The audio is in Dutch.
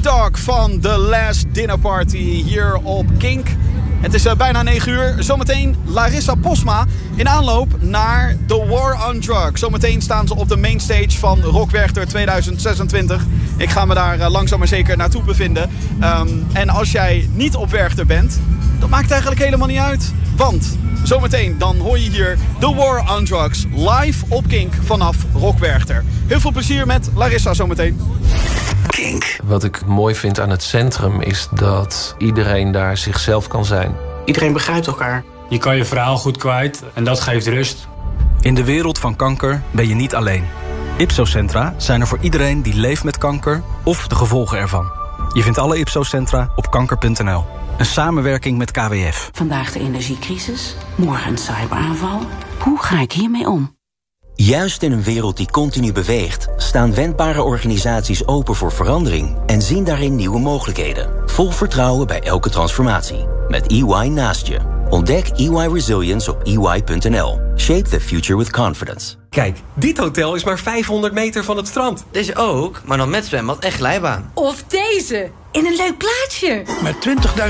Dog van The Last Dinner Party hier op Kink. Het is bijna 9 uur. Zometeen Larissa Posma in aanloop naar The War on Drugs. Zometeen staan ze op de mainstage van Rock Werchter 2026. Ik ga me daar langzaam maar zeker naartoe bevinden. En als jij niet op Werchter bent, dat maakt eigenlijk helemaal niet uit. Want zometeen dan hoor je hier The War on Drugs live op Kink vanaf Rock Werchter. Heel veel plezier met Larissa zometeen. Kink. Wat ik mooi vind aan het centrum is dat iedereen daar zichzelf kan zijn. Iedereen begrijpt elkaar. Je kan je verhaal goed kwijt en dat geeft rust. In de wereld van kanker ben je niet alleen. Ipso-centra zijn er voor iedereen die leeft met kanker of de gevolgen ervan. Je vindt alle Ipso-centra op kanker.nl. Een samenwerking met KWF. Vandaag de energiecrisis, morgen een cyberaanval. Hoe ga ik hiermee om? Juist in een wereld die continu beweegt, staan wendbare organisaties open voor verandering en zien daarin nieuwe mogelijkheden. Vol vertrouwen bij elke transformatie. Met EY naast je. Ontdek EY Resilience op EY.nl. Shape the future with confidence. Kijk, dit hotel is maar 500 meter van het strand. Deze ook, maar dan met zwembad en glijbaan. Of deze, in een leuk plaatsje. Met 20.000